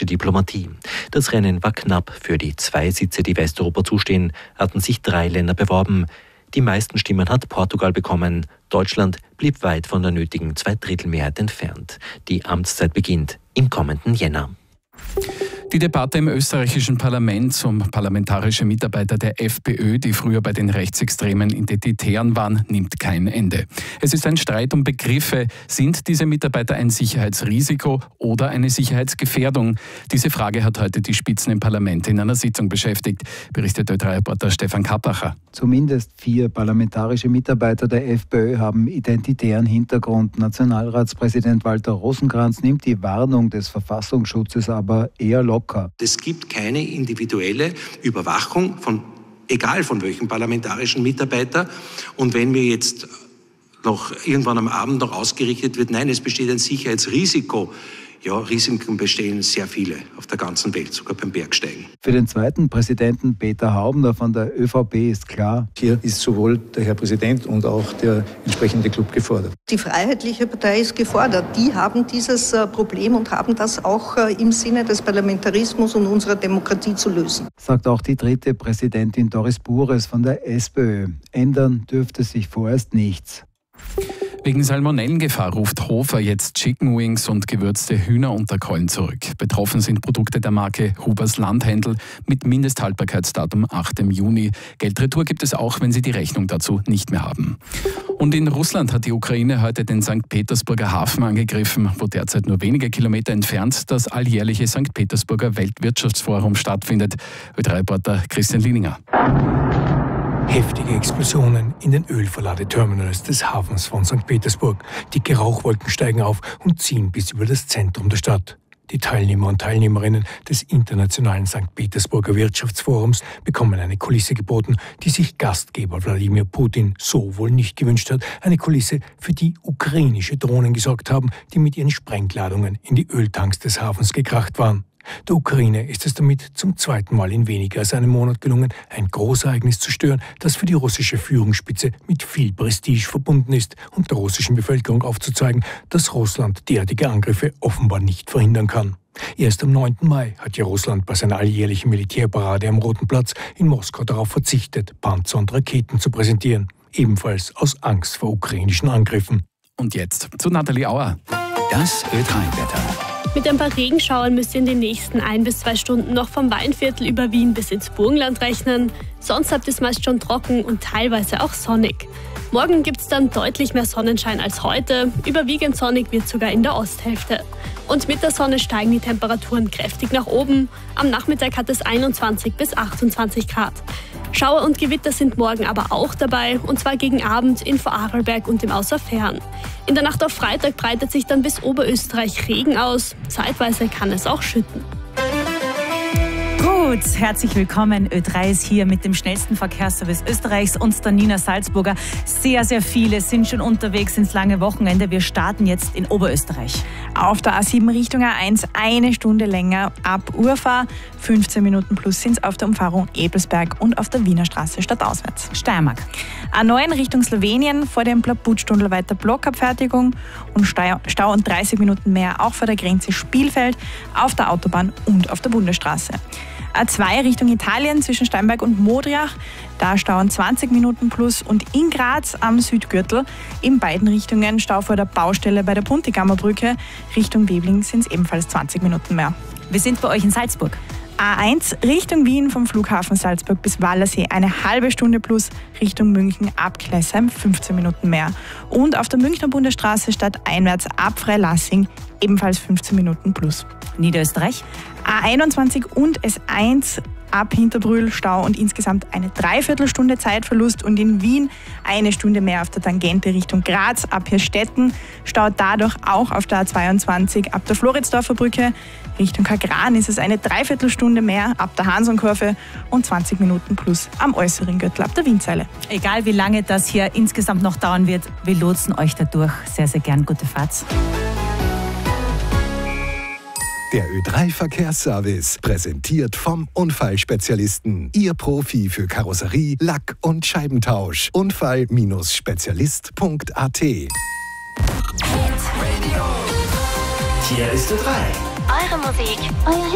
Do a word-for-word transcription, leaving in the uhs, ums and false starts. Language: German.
Diplomatie. Das Rennen war knapp. Für die zwei Sitze, die Westeuropa zustehen, hatten sich drei Länder beworben. Die meisten Stimmen hat Portugal bekommen. Deutschland blieb weit von der nötigen Zweidrittelmehrheit entfernt. Die Amtszeit beginnt im kommenden Jänner. Die Debatte im österreichischen Parlament um parlamentarische Mitarbeiter der FPÖ, die früher bei den rechtsextremen Identitären waren, nimmt kein Ende. Es ist ein Streit um Begriffe. Sind diese Mitarbeiter ein Sicherheitsrisiko oder eine Sicherheitsgefährdung? Diese Frage hat heute die Spitzen im Parlament in einer Sitzung beschäftigt, berichtet Ö drei Reporter Stefan Kappacher. Zumindest vier parlamentarische Mitarbeiter der FPÖ haben identitären Hintergrund. Nationalratspräsident Walter Rosenkranz nimmt die Warnung des Verfassungsschutzes aber eher locker. Es gibt keine individuelle Überwachung von, egal von welchem parlamentarischen Mitarbeiter. Und wenn mir jetzt noch irgendwann am Abend noch ausgerichtet wird, nein, es besteht ein Sicherheitsrisiko. Ja, Risiken bestehen sehr viele auf der ganzen Welt, sogar beim Bergsteigen. Für den zweiten Präsidenten Peter Haubner von der ÖVP ist klar: Hier ist sowohl der Herr Präsident und auch der entsprechende Club gefordert. Die Freiheitliche Partei ist gefordert. Die haben dieses Problem und haben das auch im Sinne des Parlamentarismus und unserer Demokratie zu lösen. Sagt auch die dritte Präsidentin Doris Bures von der SPÖ. Ändern dürfte sich vorerst nichts. Wegen Salmonellengefahr ruft Hofer jetzt Chicken Wings und gewürzte Hühnerunterkeulen zurück. Betroffen sind Produkte der Marke Hubers Landhändel mit Mindesthaltbarkeitsdatum achtem Juni. Geldretour gibt es auch, wenn Sie die Rechnung dazu nicht mehr haben. Und in Russland hat die Ukraine heute den Sankt Petersburger Hafen angegriffen, wo derzeit nur wenige Kilometer entfernt das alljährliche Sankt Petersburger Weltwirtschaftsforum stattfindet. Ö drei Reporter Christian Lininger. Heftige Explosionen in den Ölverladeterminals des Hafens von Sankt Petersburg. Dicke Rauchwolken steigen auf und ziehen bis über das Zentrum der Stadt. Die Teilnehmer und Teilnehmerinnen des internationalen Sankt Petersburger Wirtschaftsforums bekommen eine Kulisse geboten, die sich Gastgeber Wladimir Putin so wohl nicht gewünscht hat. Eine Kulisse, für die ukrainische Drohnen gesorgt haben, die mit ihren Sprengladungen in die Öltanks des Hafens gekracht waren. Der Ukraine ist es damit zum zweiten Mal in weniger als einem Monat gelungen, ein Großereignis zu stören, das für die russische Führungsspitze mit viel Prestige verbunden ist und der russischen Bevölkerung aufzuzeigen, dass Russland derartige Angriffe offenbar nicht verhindern kann. Erst am neunten Mai hat ja Russland bei seiner alljährlichen Militärparade am Roten Platz in Moskau darauf verzichtet, Panzer und Raketen zu präsentieren, ebenfalls aus Angst vor ukrainischen Angriffen. Und jetzt zu Nathalie Auer. Das Ö drei Wetter. Mit ein paar Regenschauern müsst ihr in den nächsten ein bis zwei Stunden noch vom Weinviertel über Wien bis ins Burgenland rechnen. Sonst habt ihr es meist schon trocken und teilweise auch sonnig. Morgen gibt es dann deutlich mehr Sonnenschein als heute. Überwiegend sonnig wird sogar in der Osthälfte. Und mit der Sonne steigen die Temperaturen kräftig nach oben. Am Nachmittag hat es einundzwanzig bis achtundzwanzig Grad. Schauer und Gewitter sind morgen aber auch dabei, und zwar gegen Abend in Vorarlberg und im Außerfern. In der Nacht auf Freitag breitet sich dann bis Oberösterreich Regen aus. Zeitweise kann es auch schütten. Gut, herzlich willkommen. Ö drei ist hier mit dem schnellsten Verkehrsservice Österreichs und der Nina Salzburger. Sehr, sehr viele sind schon unterwegs ins lange Wochenende. Wir starten jetzt in Oberösterreich. Auf der A sieben Richtung A eins eine Stunde länger ab Urfahr. fünfzehn Minuten plus sind es auf der Umfahrung Ebelsberg und auf der Wiener Straße stadtauswärts. Steiermark. A neun Richtung Slowenien vor dem Plaputstunnel weiter Blockabfertigung und Stau und dreißig Minuten mehr auch vor der Grenze Spielfeld, auf der Autobahn und auf der Bundesstraße. A zwei Richtung Italien zwischen Steinberg und Modriach, da Stau zwanzig Minuten plus, und in Graz am Südgürtel in beiden Richtungen Stau vor der Baustelle bei der Puntigammerbrücke. Richtung Webling sind es ebenfalls zwanzig Minuten mehr. Wir sind bei euch in Salzburg. A eins Richtung Wien vom Flughafen Salzburg bis Wallersee eine halbe Stunde plus, Richtung München ab Klessheim fünfzehn Minuten mehr. Und auf der Münchner Bundesstraße stadteinwärts ab Freilassing ebenfalls fünfzehn Minuten plus. Niederösterreich. A einundzwanzig und S eins ab Hinterbrühl Stau und insgesamt eine Dreiviertelstunde Zeitverlust, und in Wien eine Stunde mehr auf der Tangente Richtung Graz ab Hirstetten. Stau dadurch auch auf der A zweiundzwanzig ab der Floridsdorfer Brücke. Richtung Kagran ist es eine Dreiviertelstunde mehr ab der Hansonkurve und zwanzig Minuten plus am äußeren Gürtel ab der Windseile. Egal wie lange das hier insgesamt noch dauern wird, wir lotsen euch dadurch. Sehr, sehr gern. Gute Fahrt. Der Ö drei Verkehrsservice, präsentiert vom Unfallspezialisten. Ihr Profi für Karosserie, Lack- und Scheibentausch. Unfall Spezialist Punkt a t. Hier ist Ö drei. Eure Musik, euer